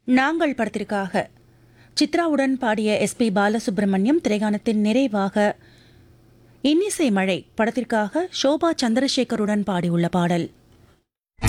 நாங்கள் படத்திற்காக சித்ராவுடன் பாடிய எஸ்பி பாலசுப்ரமணியம். திரைகானத்தின் நிறைவாக இன்னிசை மழை படத்திற்காக ஷோபா சந்திரசேகருடன் பாடியுள்ள பாடல்.